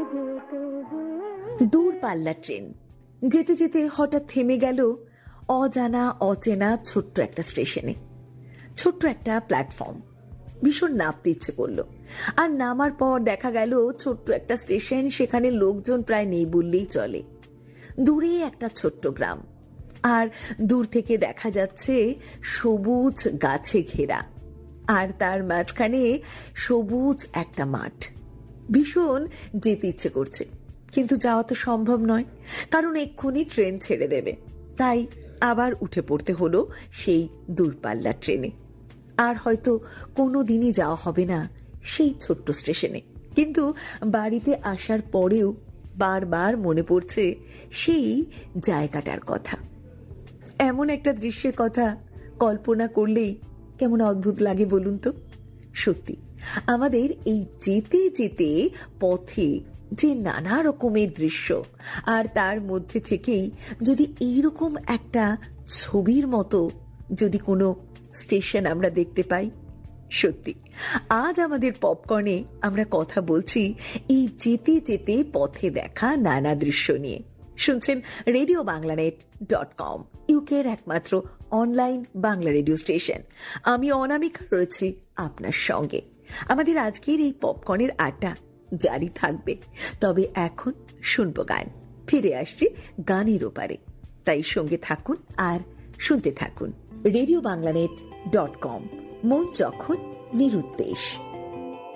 দূরপাল্লার ট্রেন যেতে যেতে হঠাৎ থেমে গেল অজানা অচেনা ছোট্ট একটা স্টেশনে। ছোট্ট একটা প্ল্যাটফর্ম, ভীষণ নামতে ইচ্ছে করলো। আর নামার পর দেখা গেল ছোট্ট একটা স্টেশন, সেখানে লোকজন প্রায় নেই বললেই চলে। দূরে একটা ছোট্ট গ্রাম, আর দূর থেকে দেখা যাচ্ছে সবুজ গাছে ঘেরা, আর তার মাঝখানে সবুজ একটা মাঠ। ভীষণ যেতে ইচ্ছে করছে, কিন্তু যাওয়া তো সম্ভব নয়, কারণ এক্ষুনি ট্রেন ছেড়ে দেবে। তাই আবার উঠে পড়তে হলো সেই দূরপাল্লার ট্রেনে। আর হয়তো কোনো দিনই যাওয়া হবে না সেই ছোট্ট স্টেশনে। কিন্তু বাড়িতে আসার পরেও বারবার মনে পড়ছে সেই জায়গাটার কথা। এমন একটা দৃশ্যের কথা কল্পনা করলেই কেমন অদ্ভুত লাগে বলুন তো। সত্যি আমাদের এই যেতে যেতে পথে যে নানা রকমের দৃশ্য, আর তার মধ্যে থেকেই যদি এইরকম একটা ছবির মতো যদি কোনো স্টেশন আমরা দেখতে পাই। সত্যি আজ আমাদের পপকর্নে আমরা কথা বলছি এই যেতে যেতে পথে দেখা নানা দৃশ্য নিয়ে। শুনছেন RadioBanglaNet.com, ইউকের একমাত্র অনলাইন বাংলা রেডিও স্টেশন। আমি অনামিকা রয়েছি আপনার সঙ্গে। আমাদের আজকের এই পপকর্নের আড্ডা জারি থাকবে, তবে এখন শুনবো গান। ফিরে আসছি গানের ওপারে, তাই সঙ্গে থাকুন আর শুনতে থাকুন RadioBanglaNet.com, মন যখন নিরুদ্দেশ।